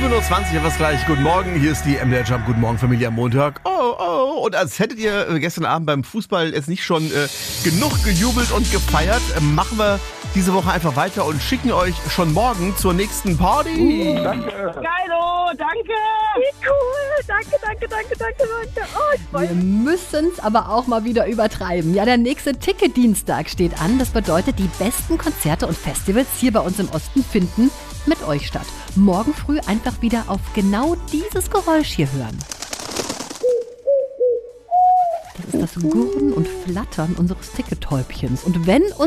7.20 Uhr, was gleich. Guten Morgen, hier ist die MDR Jump. Guten Morgen, Familie am Montag. Oh. Und als hättet ihr gestern Abend beim Fußball jetzt nicht schon genug gejubelt und gefeiert, machen wir diese Woche einfach weiter und schicken euch schon morgen zur nächsten Party. Danke. Geilo, danke. Wie cool. Danke. Oh, ich freue Wir mich. müssen es aber auch mal wieder übertreiben. Ja, der nächste Ticket-Dienstag steht an. Das bedeutet, die besten Konzerte und Festivals hier bei uns im Osten finden mit euch statt. Morgen früh einfach wieder auf genau dieses Geräusch hier hören. Das ist das Gurren und Flattern unseres Tickettäubchens. Und wenn